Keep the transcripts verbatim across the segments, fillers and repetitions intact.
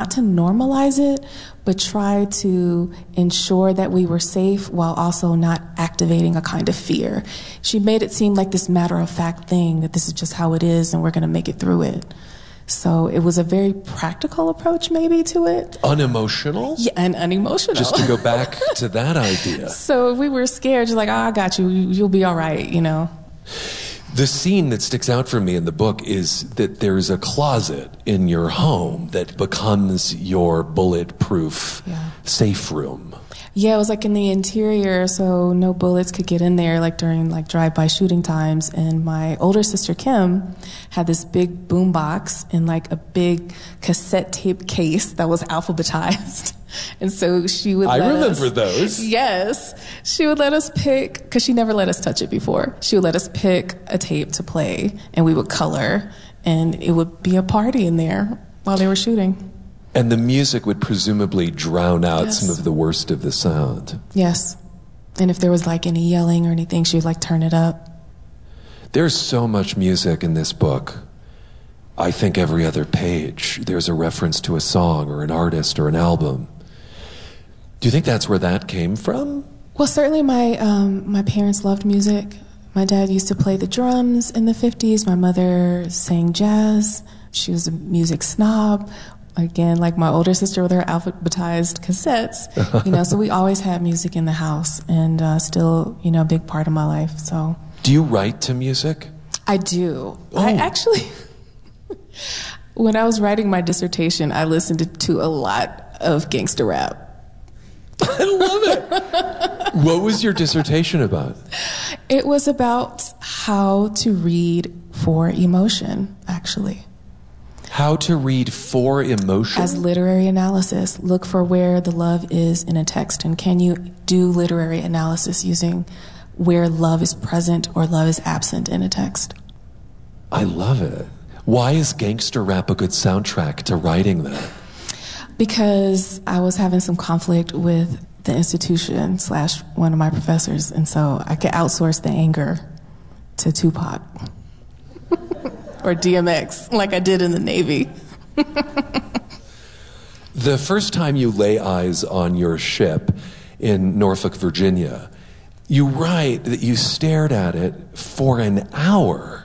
not to normalize it, but try to ensure that we were safe while also not activating a kind of fear. She made it seem like this matter-of-fact thing, that this is just how it is and we're going to make it through it. So it was a very practical approach maybe to it. Unemotional? Yeah, and unemotional. Just to go back to that idea. So if we were scared, just like, oh, I got you, you'll be all right, you know. The scene that sticks out for me in the book is that there's a closet in your home that becomes your bulletproof yeah. safe room. Yeah, it was like in the interior, so no bullets could get in there, like during like drive-by shooting times. And my older sister Kim had this big boom box in like a big cassette tape case that was alphabetized. And so she would I let remember us, those. Yes. She would let us pick, because she never let us touch it before. She would let us pick a tape to play, and we would color, and it would be a party in there while they were shooting. And the music would presumably drown out Yes. some of the worst of the sound. Yes. And if there was like any yelling or anything, she would like turn it up. There's so much music in this book. I think every other page there's a reference to a song or an artist or an album. Do you think that's where that came from? Well, certainly my um, my parents loved music. My dad used to play the drums in the fifties. My mother sang jazz. She was a music snob. Again, like my older sister with her alphabetized cassettes, you know, so we always had music in the house, and uh, still, you know, a big part of my life, so. Do you write to music? I do. Oh. I actually, when I was writing my dissertation, I listened to, to a lot of gangster rap. I love it. What was your dissertation about? It was about how to read for emotion, actually. How to read for emotion? As literary analysis, look for where the love is in a text, and can you do literary analysis using where love is present or love is absent in a text? I love it. Why is gangster rap a good soundtrack to writing that? Because I was having some conflict with the institution slash one of my professors, and so I could outsource the anger to Tupac. Or D M X, like I did in the Navy. The first time you lay eyes on your ship in Norfolk, Virginia, you write that you stared at it for an hour.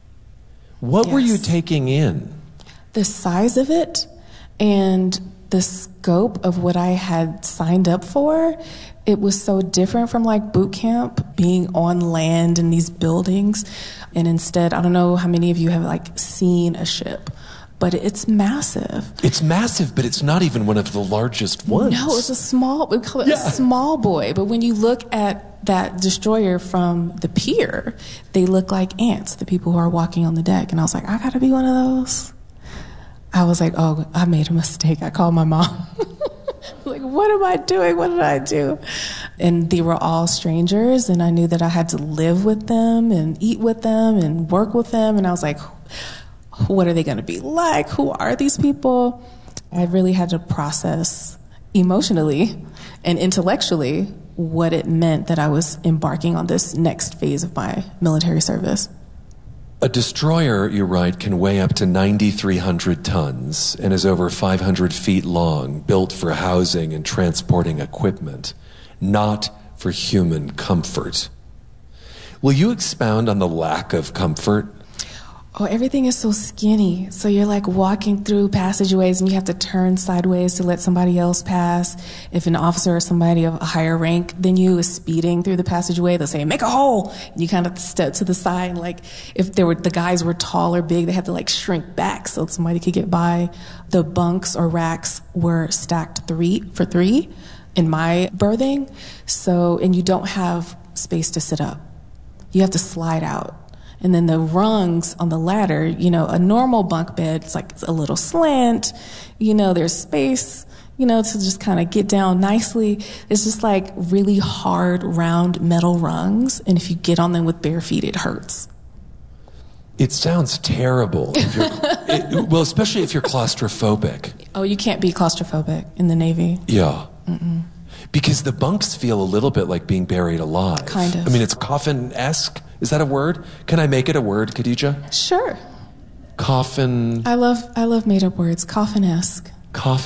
What Yes. were you taking in? The size of it and the scope of what I had signed up for, it was so different from like boot camp, being on land in these buildings. And instead, I don't know how many of you have like seen a ship, but it's massive. It's massive, but it's not even one of the largest ones. No, it's a small, we call it Yeah. a small boy. But when you look at that destroyer from the pier, they look like ants, the people who are walking on the deck. And I was like, I gotta be one of those. I was like, oh, I made a mistake. I called my mom. Like, what am I doing? What did I do? And they were all strangers, and I knew that I had to live with them and eat with them and work with them. And I was like, what are they going to be like? Who are these people? I really had to process emotionally and intellectually what it meant that I was embarking on this next phase of my military service. A destroyer, you write, can weigh up to nine thousand three hundred tons and is over five hundred feet long, built for housing and transporting equipment, not for human comfort. Will you expound on the lack of comfort? Oh, everything is so skinny. So you're like walking through passageways and you have to turn sideways to let somebody else pass. If an officer or somebody of a higher rank than you is speeding through the passageway, they'll say, make a hole. And you kind of step to the side. Like if there were, the guys were tall or big, they had to like shrink back so somebody could get by. The bunks or racks were stacked three for three in my berthing. So, and you don't have space to sit up. You have to slide out. And then the rungs on the ladder, you know, a normal bunk bed, it's like a little slant, you know, there's space, you know, to just kind of get down nicely. It's just like really hard, round metal rungs. And if you get on them with bare feet, it hurts. It sounds terrible. If you're, it, well, especially if you're claustrophobic. Oh, you can't be claustrophobic in the Navy. Yeah. Mm-mm. Because the bunks feel a little bit like being buried alive. Kind of. I mean, it's coffin-esque. Is that a word? Can I make it a word, Khadija? Sure. Coffin... I love I love made-up words. Coffin-esque. Coffin...